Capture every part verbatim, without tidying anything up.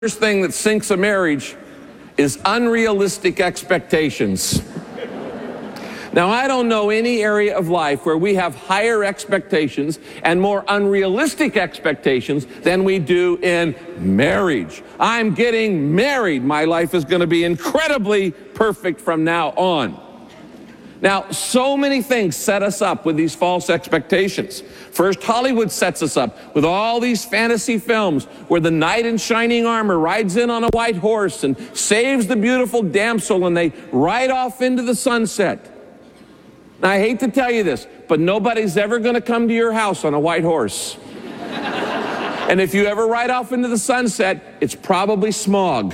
First thing that sinks a marriage is unrealistic expectations. Now, I don't know any area of life where we have higher expectations and more unrealistic expectations than we do in marriage. I'm getting married. My life is going to be incredibly perfect from now on. Now, so many things set us up with these false expectations. First, Hollywood sets us up with all these fantasy films where the knight in shining armor rides in on a white horse and saves the beautiful damsel, and they ride off into the sunset. Now, I hate to tell you this, but nobody's ever going to come to your house on a white horse. And if you ever ride off into the sunset, it's probably smog.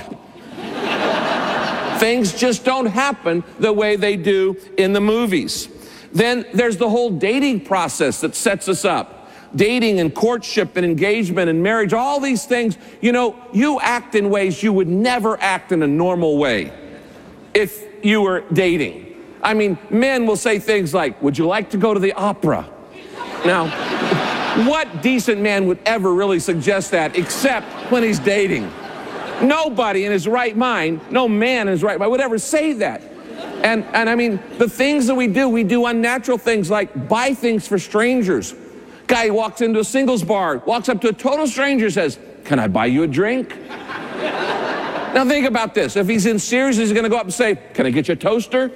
Things just don't happen the way they do in the movies. Then there's the whole dating process that sets us up. Dating and courtship and engagement and marriage, all these things, you know, you act in ways you would never act in a normal way if you were dating. I mean, men will say things like, "Would you like to go to the opera?" Now, what decent man would ever really suggest that except when he's dating? Nobody in his right mind, no man in his right mind would ever say that. And, and I mean, the things that we do, we do unnatural things like buy things for strangers. Guy walks into a singles bar, walks up to a total stranger, says, "Can I buy you a drink?" Now think about this. If he's in serious, he's going to go up and say, "Can I get you a toaster?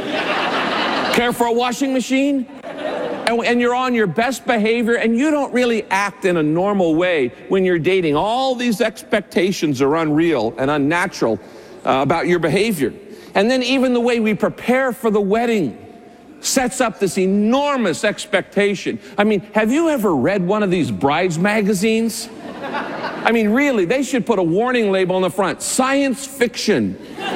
Care for a washing machine?" And, and you're on your best behavior, and you don't really act in a normal way when you're dating. All these expectations are unreal and unnatural uh, about your behavior. And then even the way we prepare for the wedding sets up this enormous expectation. I mean, have you ever read one of these brides magazines? I mean, really, they should put a warning label on the front, science fiction.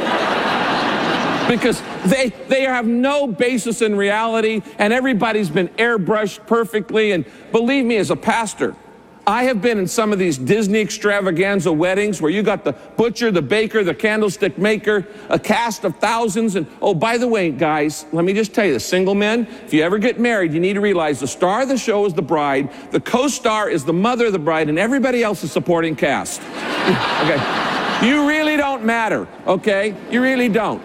Because they, they have no basis in reality, and everybody's been airbrushed perfectly. And believe me, as a pastor, I have been in some of these Disney extravaganza weddings where you got the butcher, the baker, the candlestick maker, a cast of thousands. And oh, by the way, guys, let me just tell you this. Single men, if you ever get married, you need to realize the star of the show is the bride, the co-star is the mother of the bride, and everybody else is supporting cast. Okay? You really don't matter, okay? You really don't.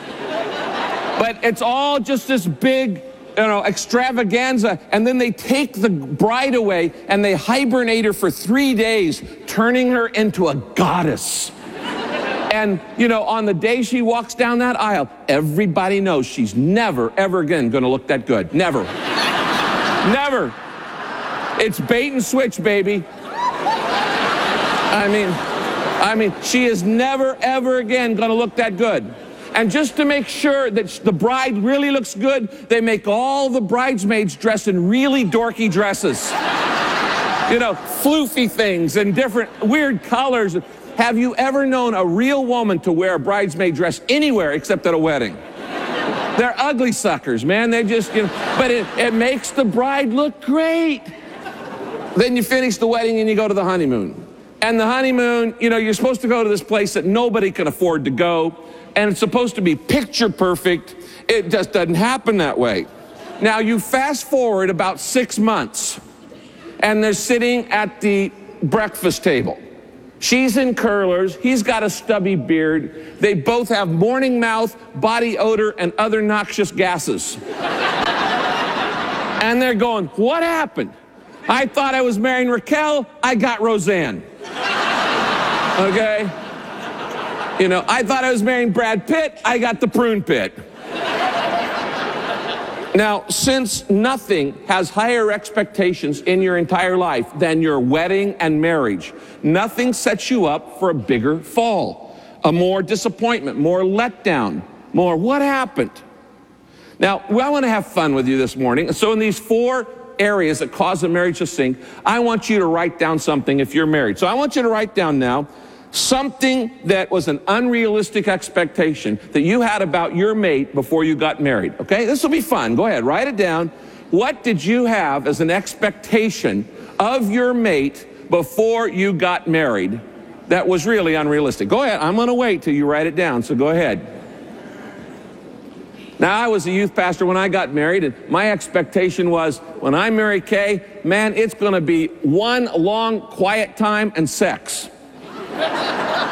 But it's all just this big, you know, extravaganza, and then they take the bride away and they hibernate her for three days, turning her into a goddess. And, you know, on the day she walks down that aisle, everybody knows she's never, ever again going to look that good. Never. Never. It's bait and switch, baby. I mean, I mean, she is never, ever again going to look that good. And just to make sure that the bride really looks good, they make all the bridesmaids dress in really dorky dresses. You know, floofy things and different weird colors. Have you ever known a real woman to wear a bridesmaid dress anywhere except at a wedding? They're ugly suckers, man. They just, you know, but it, it makes the bride look great. Then you finish the wedding and you go to the honeymoon. And the honeymoon, you know, you're supposed to go to this place that nobody can afford to go. And it's supposed to be picture perfect. It just doesn't happen that way. Now, you fast forward about six months, and they're sitting at the breakfast table. She's in curlers. He's got a stubby beard. They both have morning mouth, body odor, and other noxious gases. And they're going, "What happened? I thought I was marrying Raquel. I got Roseanne." Okay? You know, I thought I was marrying Brad Pitt. I got the prune pit. Now, since nothing has higher expectations in your entire life than your wedding and marriage, nothing sets you up for a bigger fall, a more disappointment, more letdown, more what happened. Now, well, I want to have fun with you this morning. So in these four areas that cause a marriage to sink, I want you to write down something if you're married. So I want you to write down now something that was an unrealistic expectation that you had about your mate before you got married, okay? This will be fun. Go ahead, write it down. What did you have as an expectation of your mate before you got married that was really unrealistic? Go ahead. I'm going to wait till you write it down, so go ahead. Now, I was a youth pastor when I got married, and my expectation was when I marry Kay, man, it's going to be one long, quiet time and sex.